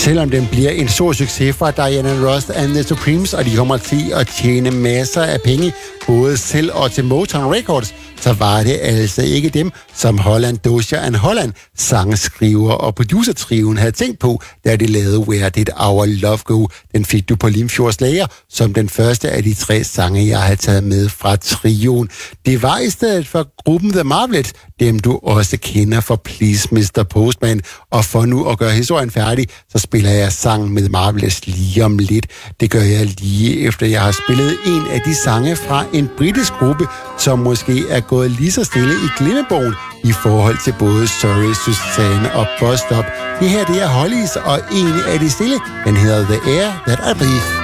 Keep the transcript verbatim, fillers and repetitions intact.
Selvom den bliver en stor succes fra Diana Ross and the Supremes, og de kommer til at tjene masser af penge, både selv og til Motown Records, så var det altså ikke dem, som Holland, Dozier and Holland, sangskriver og producertriven havde tænkt på, da de lavede Where Did Our Love Go. Den fik du på Limfjords Lager, som den første af de tre sange, jeg havde taget med fra trioen. Det var i stedet for gruppen The Marvelettes, dem du også kender for Please mister Postman. Og for nu at gøre historien færdig, så spiller jeg sangen med The Marvelettes lige om lidt. Det gør jeg lige efter, jeg har spillet en af de sange fra en britisk gruppe, som måske er gået lige så stille i glemmebogen i forhold til både Sorry, Susanne og Bus Stop. Det her, det er Hollies, og en af de stille, den hedder The Air That I Breathe.